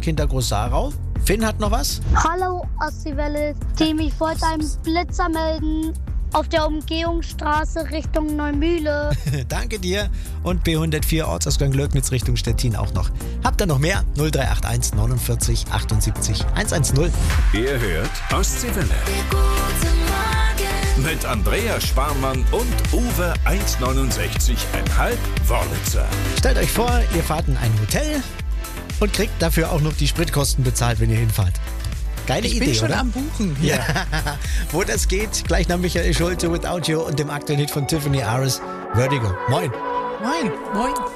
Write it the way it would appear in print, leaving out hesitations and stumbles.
Kinter Groß-Sarau. Finn hat noch was? Hallo Ostseewelle, Team, ich wollte einen Blitzer melden auf der Umgehungsstraße Richtung Neumühle. Danke dir. Und B104 Ortsausgang Lögnitz Richtung Stettin auch noch. Habt ihr noch mehr? 0381 49 78 110. Ihr hört Ostseewelle. Mit Andrea Sparmann und Uwe 1,69,5 Wörlitzer. Stellt euch vor, ihr fahrt in ein Hotel und kriegt dafür auch noch die Spritkosten bezahlt, wenn ihr hinfahrt. Geile Idee, oder? Ich bin schon am Buchen. Ja. Wo das geht, gleich nach Michael Schulte, Without You und dem aktuellen Hit von Tiffany Aris, Vertigo. Moin. Moin.